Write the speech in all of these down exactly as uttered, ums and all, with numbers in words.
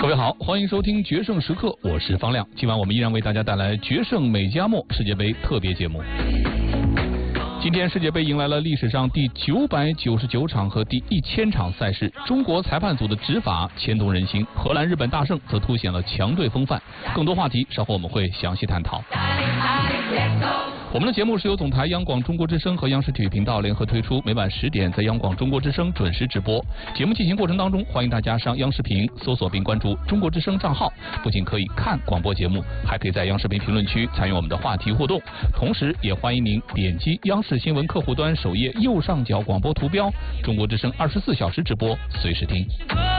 各位好，欢迎收听决胜时刻，我是方亮。今晚我们依然为大家带来决胜美加墨世界杯特别节目。今天世界杯迎来了历史上第九百九十九场和第一千场赛事，中国裁判组的执法牵动人心，荷兰、日本大胜则凸显了强队风范。更多话题稍后我们会详细探讨。我们的节目是由总台央广中国之声和央视体育频道联合推出，每晚十点在央广中国之声准时直播。节目进行过程当中，欢迎大家上央视频搜索并关注中国之声账号，不仅可以看广播节目，还可以在央视频评论区参与我们的话题互动。同时也欢迎您点击央视新闻客户端首页右上角广播图标，中国之声二十四小时直播，随时听。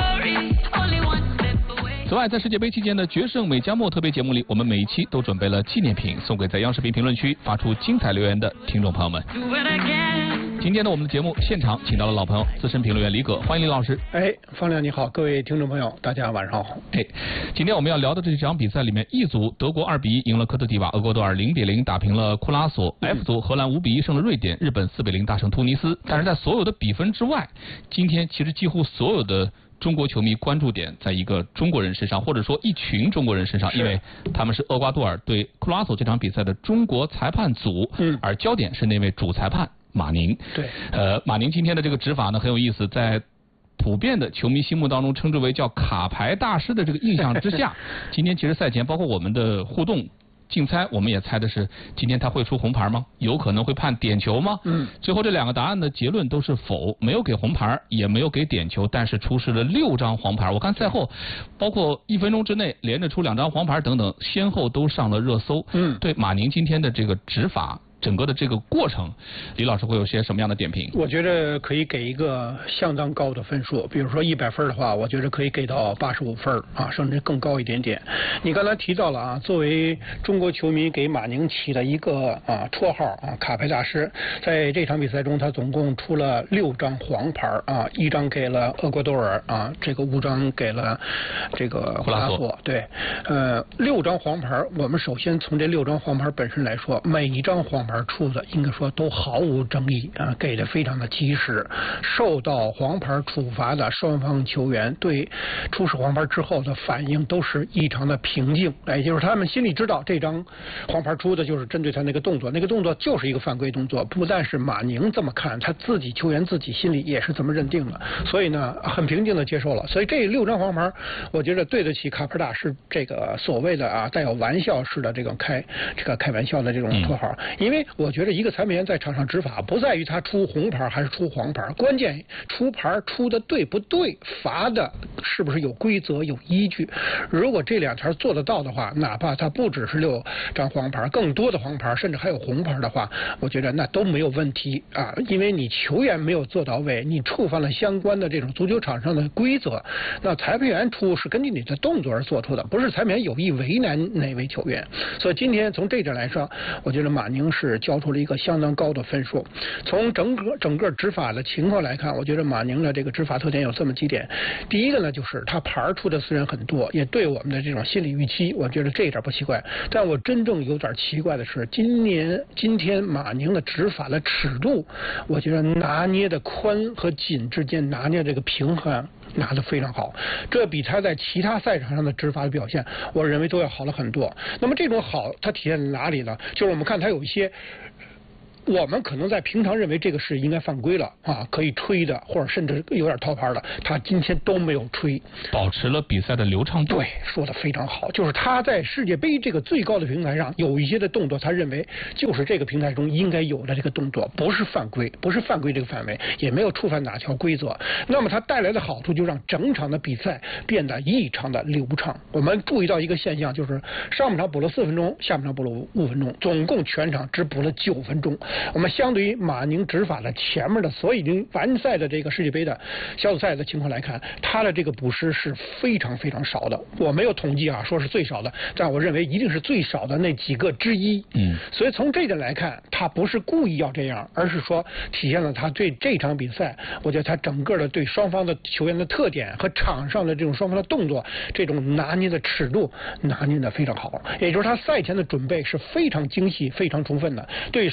此外，在世界杯期间的决胜美加墨特别节目里，我们每一期都准备了纪念品送给在央视频评论区发出精彩留言的听众朋友们。今天呢，我们的节目现场请到了老朋友资深评论员李葛，欢迎李老师。 哎，方亮你好，各位听众朋友，大家晚上好。 哎，今天我们要聊的这场比赛里面， E 组德国二比一赢了科特迪瓦，厄瓜多尔零比零打平了库拉索、嗯、F 组荷兰五比一胜了瑞典，日本四比零大胜突尼斯。但是在所有的比分之外，今天其实几乎所有的中国球迷关注点在一个中国人身上，或者说一群中国人身上，因为他们是厄瓜多尔对库拉索这场比赛的中国裁判组，嗯，而焦点是那位主裁判马宁。 对， 呃，马宁今天的这个执法呢很有意思，在普遍的球迷心目当中称之为叫卡牌大师的这个印象之下，今天其实赛前包括我们的互动竞猜，我们也猜的是今天他会出红牌吗？有可能会判点球吗？嗯，最后这两个答案的结论都是否，没有给红牌，也没有给点球，但是出示了六张黄牌。我看赛后，包括一分钟之内连着出两张黄牌等等，先后都上了热搜。嗯，对马宁今天的这个执法，整个的这个过程，李老师会有些什么样的点评？ 我觉得可以给一个相当高的分数，比如说一百分的话，我觉得可以给到八十五分啊，甚至更高一点点。你刚才提到了啊，作为中国球迷给马宁起了一个啊绰号啊，卡牌大师，在这场比赛中，他总共出了六张黄牌啊，一张给了厄瓜多尔啊，这个五张给了这个库拉索。对，呃，六张黄牌，我们首先从这六张黄牌本身来说，每一张黄牌而出的应该说都毫无争议啊，给的非常的及时。受到黄牌处罚的双方球员对出示黄牌之后的反应都是异常的平静，也就是他们心里知道这张黄牌出的就是针对他那个动作，那个动作就是一个犯规动作。不但是马宁这么看，他自己球员自己心里也是这么认定的，所以呢很平静的接受了。所以这六张黄牌，我觉得对得起卡牌大师这个所谓的啊带有玩笑式的这种开这个开玩笑的这种绰号，嗯、因为我觉得一个裁判员在场上执法不在于他出红牌还是出黄牌，关键出牌出的对不对，罚的是不是有规则有依据。如果这两条做得到的话，哪怕他不只是六张黄牌，更多的黄牌甚至还有红牌的话，我觉得那都没有问题啊，因为你球员没有做到位，你触犯了相关的这种足球场上的规则，那裁判员出是根据你的动作而做出的，不是裁判员有意为难哪位球员。所以今天从这点来说，我觉得马宁是交出了一个相当高的分数。从整个整个执法的情况来看，我觉得马宁的这个执法特点有这么几点。第一个呢，就是他牌出的虽然很多，也对我们的这种心理预期，我觉得这一点不奇怪。但我真正有点奇怪的是，今年今天马宁的执法的尺度，我觉得拿捏的宽和紧之间拿捏这个平衡拿得非常好，这比他在其他赛场上的执法的表现，我认为都要好了很多。那么这种好，它体现在哪里呢？就是我们看他有一些我们可能在平常认为这个是应该犯规了啊，可以吹的，或者甚至有点套牌的，他今天都没有吹， 保持了比赛的流畅度。 对，说的非常好，就是他在世界杯这个最高的平台上有一些的动作，他认为就是这个平台中应该有的这个动作，不是犯规，不是犯规这个范围，也没有触犯哪条规则。那么它带来的好处就让整场的比赛变得异常的流畅。我们注意到一个现象，就是上半场补了四分钟，下半场补了五分钟，总共全场只补了九分钟。我们相对于马宁执法的前面的所有已经完赛的这个世界杯的小组赛的情况来看，他的这个补时是非常非常少的。我没有统计啊，说是最少的，但我认为一定是最少的那几个之一。嗯，所以从这点来看，他不是故意要这样，而是说体现了他对这场比赛，我觉得他整个的对双方的球员的特点和场上的这种双方的动作，这种拿捏的尺度拿捏的非常好。也就是他赛前的准备是非常精细、非常充分的，对双方的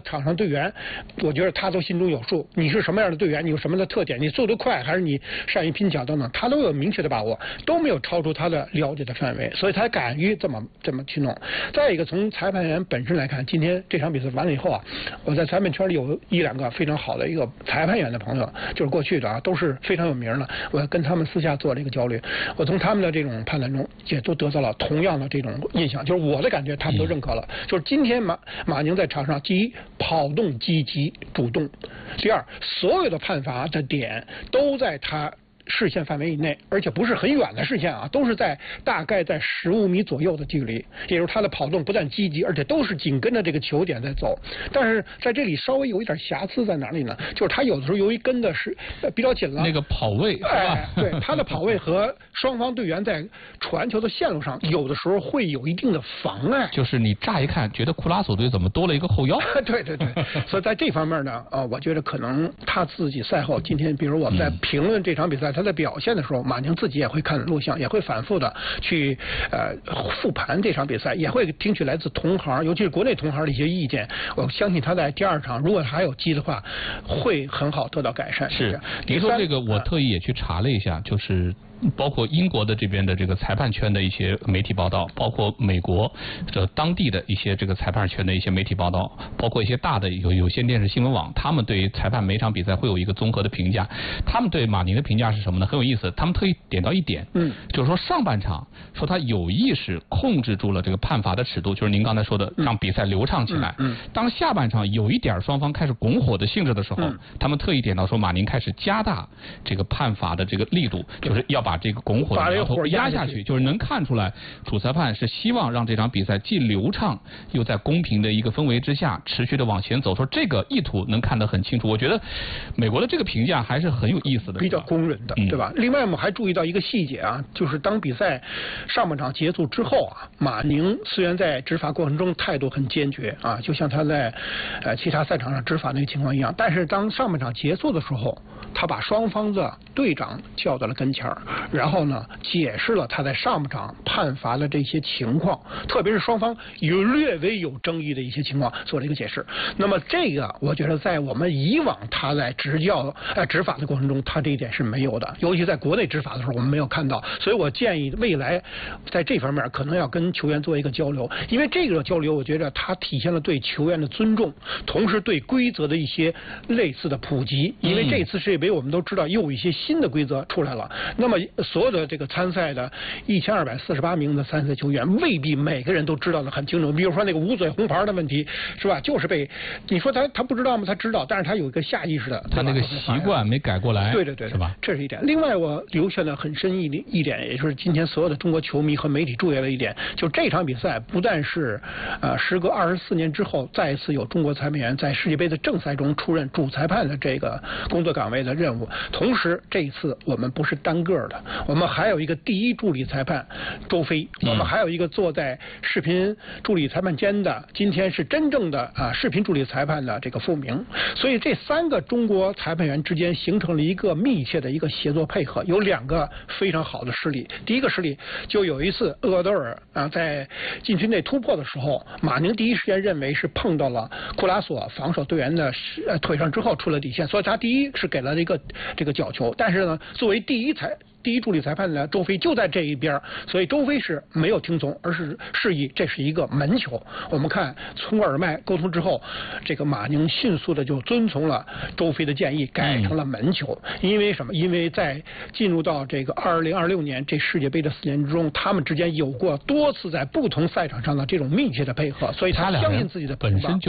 场上队员，我觉得他都心中有数。你是什么样的队员，你有什么样的特点，你速度快还是你善于拼抢等等，他都有明确的把握，都没有超出他的了解的范围，所以他敢于这么这么去弄。再一个，从裁判员本身来看，今天这场比赛完了以后啊，我在裁判圈里有一两个非常好的一个裁判员的朋友，就是过去的啊，都是非常有名的。我跟他们私下做了一个交流，我从他们的这种判断中也都得到了同样的这种印象，就是我的感觉他们都认可了。就是今天马马宁在场上，第一跑动积极主动，第二所有的判罚的点都在他视线范围以内，而且不是很远的视线啊，都是在大概在十五米左右的距离。也就是他的跑动不但积极，而且都是紧跟着这个球点在走。但是在这里稍微有一点瑕疵在哪里呢？就是他有的时候由于跟的是比较紧了， 那个跑位是吧？ 哎，对，他的跑位和双方队员在传球的线路上，有的时候会有一定的妨碍。 就是你乍一看觉得库拉索队怎么多了一个后腰？ 对对对，所以在这方面呢，啊、呃，我觉得可能他自己赛后今天，比如我们在评论这场比赛。他在表现的时候，马宁自己也会看录像，也会反复的去呃复盘这场比赛，也会听取来自同行，尤其是国内同行的一些意见。我相信他在第二场如果还有机的话，会很好得到改善。 是，你说这个我特意也去查了一下，就是包括英国的这边的这个裁判圈的一些媒体报道，包括美国这当地的一些这个裁判圈的一些媒体报道，包括一些大的有有线电视新闻网，他们对裁判每场比赛会有一个综合的评价。他们对马宁的评价是什么呢？很有意思，他们特意点到一点，嗯，就是说上半场说他有意识控制住了这个判罚的尺度，就是您刚才说的让比赛流畅起来。嗯，当下半场有一点双方开始拱火的性质的时候，嗯、他们特意点到说马宁开始加大这个判罚的这个力度，就是要把这个拱火的苗头压下去，就是能看出来主裁判是希望让这场比赛既流畅又在公平的一个氛围之下持续的往前走，说这个意图能看得很清楚。我觉得美国的这个评价还是很有意思的， 比较公认的，嗯、对吧？另外我们还注意到一个细节啊，就是当比赛上半场结束之后啊，马宁虽然在执法过程中态度很坚决啊，就像他在呃其他赛场上执法那个情况一样，但是当上半场结束的时候，他把双方的队长叫到了跟前儿，然后呢解释了他在上半场判罚的这些情况，特别是双方有略微有争议的一些情况做了一个解释。那么这个我觉得在我们以往他在执教呃执法的过程中，他这一点是没有的，尤其在国内执法的时候我们没有看到。所以我建议未来在这方面可能要跟球员做一个交流，因为这个交流我觉得它体现了对球员的尊重，同时对规则的一些类似的普及。因为这次世界杯我们都知道又有一些新的规则出来了，那么所有的这个参赛的一千二百四十八名的参赛球员未必每个人都知道的很清楚。比如说那个捂嘴红牌的问题，是吧？就是被你说他他不知道吗？他知道，但是他有一个下意识的， 他那个习惯没改过来。 对对对， 是吧？ 这是一点。另外我留下了很深一一点，也就是今天所有的中国球迷和媒体注意了一点，就这场比赛不但是呃时隔二十四年之后再一次有中国裁判员在世界杯的正赛中出任主裁判的这个工作岗位的任务，同时这一次我们不是单个的，我们还有一个第一助理裁判周飞，我们还有一个坐在视频助理裁判间的，今天是真正的啊视频助理裁判的这个傅明。所以这三个中国裁判员之间形成了一个密切的一个协作配合，有两个非常好的实例。第一个实例就有一次厄瓜多尔啊在禁区内突破的时候，马宁第一时间认为是碰到了库拉索防守队员的呃腿上之后出了底线，所以他第一是给了一个这个角球，但是呢作为第一裁第一助理裁判呢周飞就在这一边，所以周飞是没有听从，而是示意这是一个门球。我们看从耳麦沟通之后，这个马宁迅速的就遵从了周飞的建议，改成了门球。因为什么？因为在进入到这个二零二六年这世界杯的四年之中，他们之间有过多次在不同赛场上的这种密切的配合，所以他相信自己的本身就